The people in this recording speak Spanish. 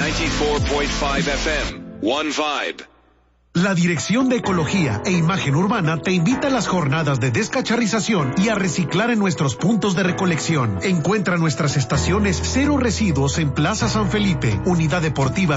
94.5 FM, One Vibe. La Dirección de Ecología e Imagen Urbana te invita a las jornadas de descacharrización y a reciclar en nuestros puntos de recolección. Encuentra nuestras estaciones Cero Residuos en Plaza San Felipe, Unidad Deportiva